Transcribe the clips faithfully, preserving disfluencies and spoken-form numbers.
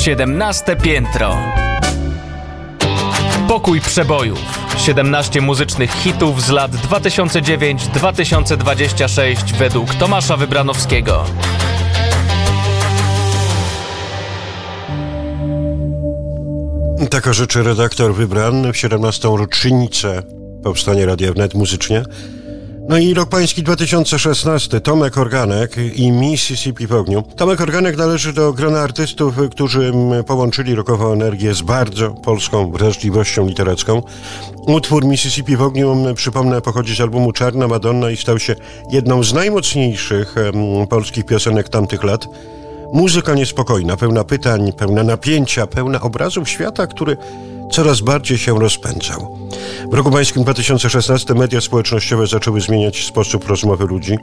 siedemnaste piętro. Pokój przebojów. siedemnaście muzycznych hitów z lat dwa tysiące dziewiąty do dwa tysiące dwudziestego szóstego według Tomasza Wybranowskiego. Taka życzy redaktor Wybran w siedemnastą rocznicę powstania Radia Wnet muzycznie. No i rok pański dwa tysiące szesnasty. Tomek Organek i Mississippi w ogniu. Tomek Organek należy do grona artystów, którzy połączyli rockową energię z bardzo polską wrażliwością literacką. Utwór Mississippi w ogniu, przypomnę, pochodzi z albumu Czarna Madonna i stał się jedną z najmocniejszych um, polskich piosenek tamtych lat. Muzyka niespokojna, pełna pytań, pełna napięcia, pełna obrazów świata, który coraz bardziej się rozpędzał. W roku pańskim dwa tysiące szesnastym media społecznościowe zaczęły zmieniać sposób rozmowy ludzi.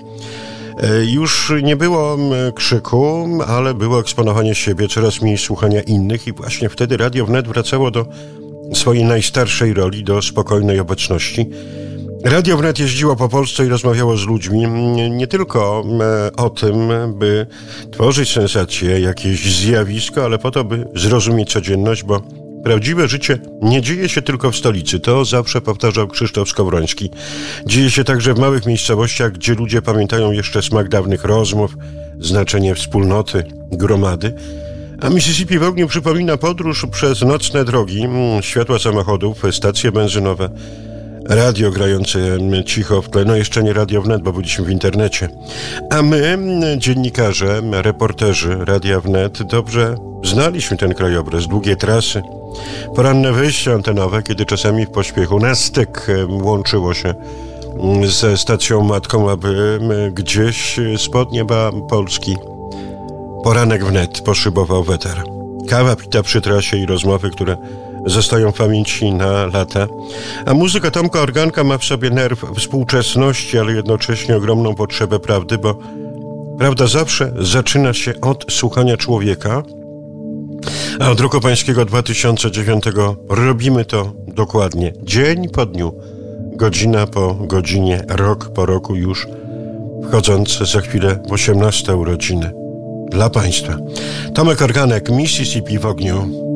Już nie było krzyku, ale było eksponowanie siebie, coraz mniej słuchania innych i właśnie wtedy Radio Wnet wracało do swojej najstarszej roli, do spokojnej obecności. Radio Wnet jeździło po Polsce i rozmawiało z ludźmi nie tylko o tym, by tworzyć sensacje, jakieś zjawisko, ale po to, by zrozumieć codzienność, bo prawdziwe życie nie dzieje się tylko w stolicy. To zawsze powtarzał Krzysztof Skowroński. Dzieje się także w małych miejscowościach, gdzie ludzie pamiętają jeszcze smak dawnych rozmów, znaczenie wspólnoty, gromady. A Mississippi w ogniu przypomina podróż przez nocne drogi, światła samochodów, stacje benzynowe, radio grające cicho w tle, no jeszcze nie Radio Wnet, bo byliśmy w internecie. A my, dziennikarze, reporterzy Radia Wnet, dobrze znaliśmy ten krajobraz, długie trasy, poranne wyjścia antenowe, kiedy czasami w pośpiechu na styk łączyło się ze stacją matką, aby gdzieś spod nieba Polski poranek Wnet poszybował w eter. Kawa pita przy trasie i rozmowy, które zostają w pamięci na lata. A muzyka Tomka Organka ma w sobie nerw współczesności, ale jednocześnie ogromną potrzebę prawdy, bo prawda zawsze zaczyna się od słuchania człowieka, a od roku pańskiego dwa tysiące dziewiątego robimy to dokładnie. Dzień po dniu, godzina po godzinie, rok po roku, już wchodząc za chwilę w osiemnaste urodziny dla Państwa. Tomek Organek, Mississippi w ogniu.